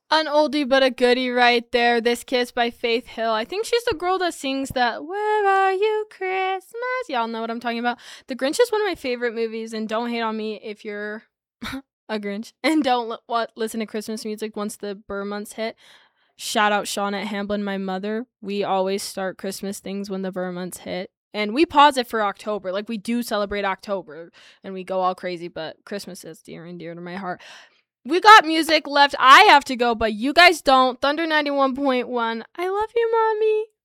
An oldie but a goodie right there. This Kiss by Faith Hill. I think she's the girl that sings that Where Are You Christmas? Y'all know what I'm talking about. The Grinch is one of my favorite movies, and don't hate on me if you're a Grinch and don't listen to Christmas music once the Burr months hit. Shout out Sean at Hamblin, my mother. We always start Christmas things when the Burr months hit. And we pause it for October. Like, we do celebrate October and we go all crazy, but Christmas is dear and dear to my heart. We got music left. I have to go, but you guys don't. Thunder 91.1. I love you, Mommy.